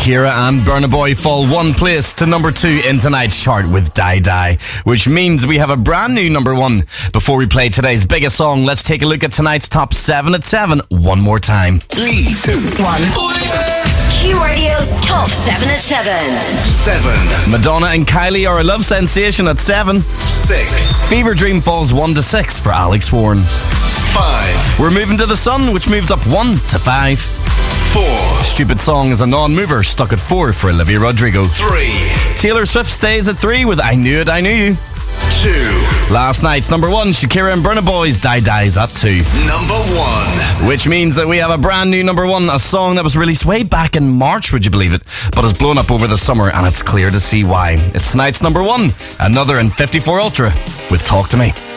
Shakira and Burna Boy fall one place to number 2 in tonight's chart with Die Die, which means we have a brand new number 1. Before we play today's biggest song, let's take a look at tonight's top 7 at 7 one more time. 3, 2, 1. Q Radio's top 7 at 7. 7. Madonna and Kylie are a love sensation at 7. 6. Fever Dream falls 1 to 6 for Alex Warren. 5. We're moving to the sun, which moves up 1 to 5. 4. Stupid Song is a non-mover, stuck at 4 for Olivia Rodrigo. 3. Taylor Swift stays at 3 with I Knew It, I Knew You. 2. Last night's number 1, Shakira and Burna Boy's Die Die's at 2. Number 1. Which means that we have a brand new number 1, a song that was released way back in March, would you believe it, but has blown up over the summer, and it's clear to see why. It's tonight's number 1, Another in 54 Ultra with Talk to Me.